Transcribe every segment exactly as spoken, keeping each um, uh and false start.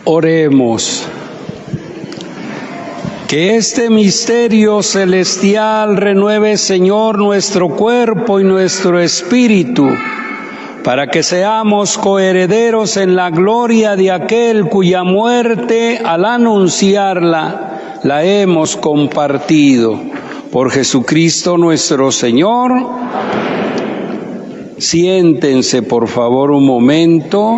Oremos. Que este misterio celestial renueve, Señor, nuestro cuerpo y nuestro espíritu, para que seamos coherederos en la gloria de aquel cuya muerte, al anunciarla, la hemos compartido. Por Jesucristo nuestro Señor. Siéntense, por favor, un momento.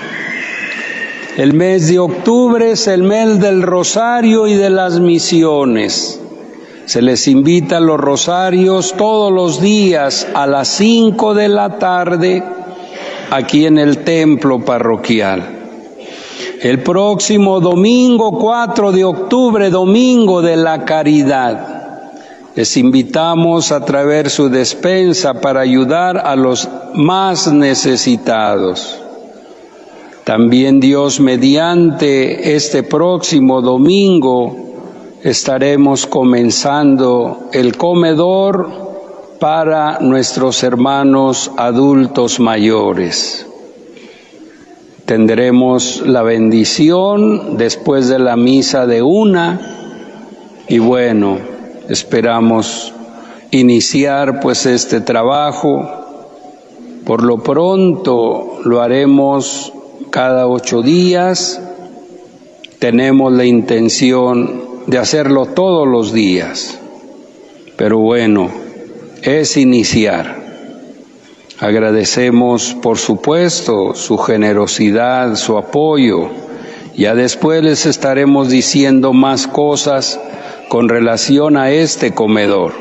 El mes de octubre es el mes del Rosario y de las misiones. Se les invita a los rosarios todos los días a las cinco de la tarde aquí en el templo parroquial. El próximo domingo cuatro de octubre, domingo de la Caridad, les invitamos a traer su despensa para ayudar a los más necesitados. También Dios mediante este próximo domingo estaremos comenzando el comedor para nuestros hermanos adultos mayores. Tendremos la bendición después de la misa de una y bueno, esperamos iniciar pues este trabajo. Por lo pronto lo haremos cada ocho días. Tenemos la intención de hacerlo todos los días, pero bueno, es iniciar. Agradecemos, por supuesto, su generosidad, su apoyo. Ya después les estaremos diciendo más cosas con relación a este comedor.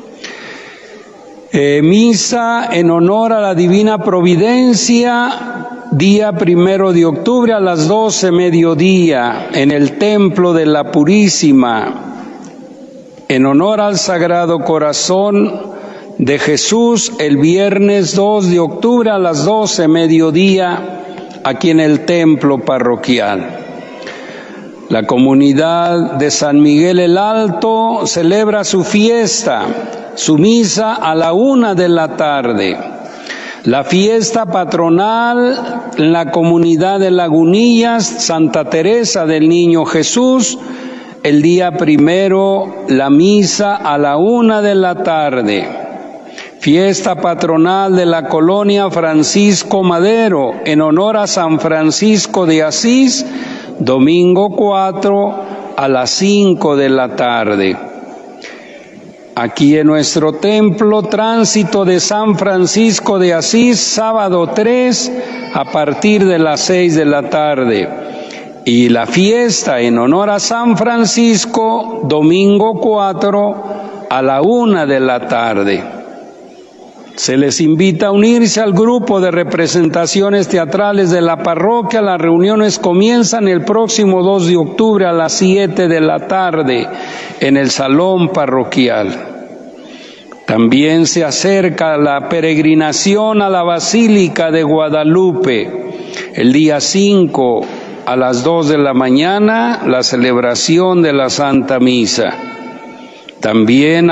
Eh, misa en honor a la Divina Providencia, día primero de octubre a las doce mediodía, en el Templo de la Purísima, en honor al Sagrado Corazón de Jesús, el viernes dos de octubre a las doce mediodía, aquí en el Templo parroquial. La comunidad de San Miguel el Alto celebra su fiesta, su misa a la una de la tarde. La fiesta patronal en la comunidad de Lagunillas, Santa Teresa del Niño Jesús, el día primero, la misa a la una de la tarde. Fiesta patronal de la colonia Francisco Madero, en honor a San Francisco de Asís, domingo cuatro a las cinco de la tarde. Aquí en nuestro templo, tránsito de San Francisco de Asís, sábado tres, a partir de las seis de la tarde. Y la fiesta en honor a San Francisco, domingo cuatro, a la una de la tarde. Se les invita a unirse al grupo de representaciones teatrales de la parroquia. Las reuniones comienzan el próximo dos de octubre a las siete de la tarde en el salón parroquial. También se acerca la peregrinación a la Basílica de Guadalupe. El día cinco a las dos de la mañana, la celebración de la Santa Misa. También